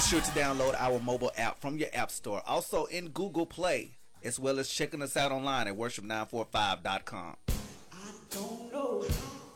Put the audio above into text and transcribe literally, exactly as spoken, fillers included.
sure to download our mobile app from your app store, also in Google Play, as well as checking us out online at worship nine four five dot com. I don't know how